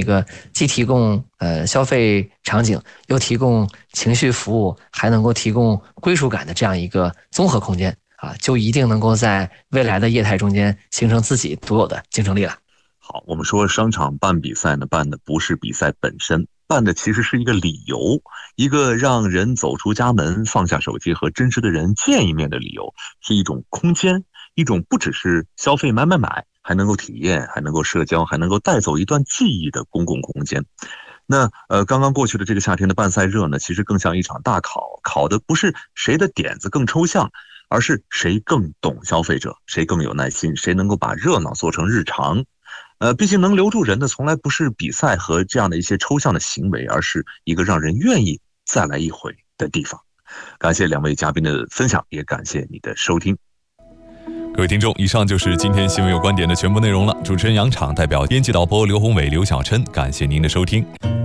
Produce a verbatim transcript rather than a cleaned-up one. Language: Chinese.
一个既提供呃消费场景，又提供情绪服务，还能够提供归属感的这样一个综合空间啊，就一定能够在未来的业态中间形成自己独有的竞争力了。 好，我们说商场办比赛呢，办的不是比赛本身，办的其实是一个理由，一个让人走出家门，放下手机和真实的人见一面的理由，是一种空间，一种不只是消费买买买，还能够体验，还能够社交，还能够带走一段记忆的公共空间。那呃，刚刚过去的这个夏天的办赛热呢，其实更像一场大考，考的不是谁的点子更抽象，而是谁更懂消费者，谁更有耐心，谁能够把热闹做成日常。呃，毕竟能留住人的从来不是比赛和这样的一些抽象的行为，而是一个让人愿意再来一回的地方。感谢两位嘉宾的分享，也感谢你的收听。 各位听众，以上就是今天新闻有观点的全部内容了。主持人杨昶代表编辑导播刘宏伟、刘小琛，感谢您的收听。